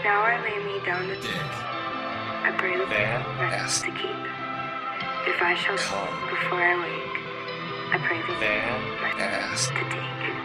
Now I lay me down to Dick. I pray the Van rest to keep. If I shall Come. before I wake, I pray the Van rest Ass. to take.